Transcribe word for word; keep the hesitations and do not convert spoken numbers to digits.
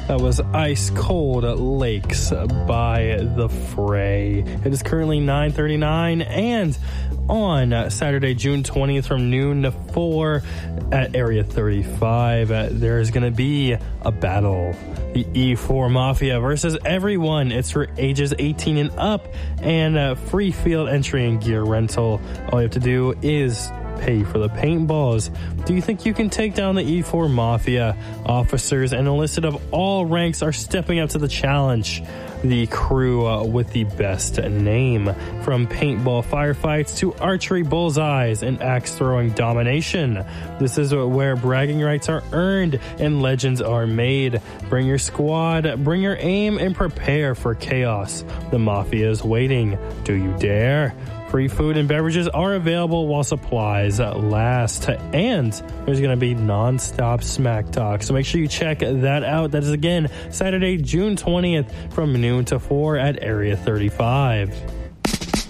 That was Ice Cold Lakes by The Fray. It is currently nine thirty-nine, and on Saturday, June twentieth from noon to four at Area thirty-five, uh, there's going to be a battle. The E four Mafia versus everyone. It's for ages eighteen and up, and uh, free field entry and gear rental. All you have to do is pay for the paintballs. Do you think you can take down the E four Mafia? Officers and enlisted of all ranks are stepping up to the challenge. The crew uh, with the best name, from paintball firefights to archery bullseyes and axe throwing domination. This is where bragging rights are earned and legends are made. Bring your squad, bring your aim, and prepare for chaos. The Mafia is waiting. Do you dare? Free food and beverages are available while supplies last. And there's going to be non-stop smack talk. So make sure you check that out. That is, again, Saturday, June twentieth from noon to four at Area thirty-five.